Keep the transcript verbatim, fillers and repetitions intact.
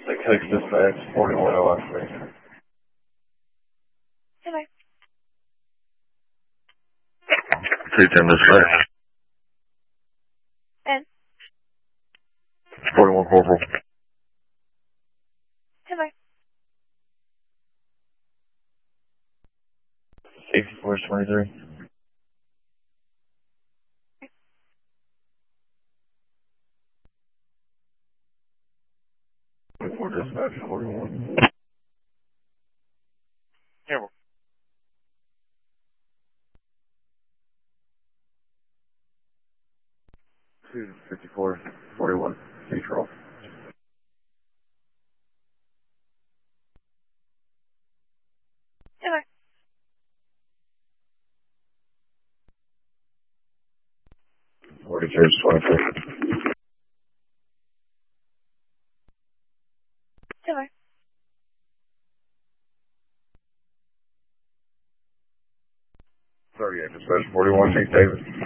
six dispatch, forty-one oh actually. Hello. two ten dispatch. And? forty-one corporal. Hello. sixty-four twenty-three. forty-four dispatch, forty-one. Careful. two fifty-four, forty-one. Control. Hello. forty-two twenty-three. Hello. thirty-eight dispatch, forty-one, Saint David.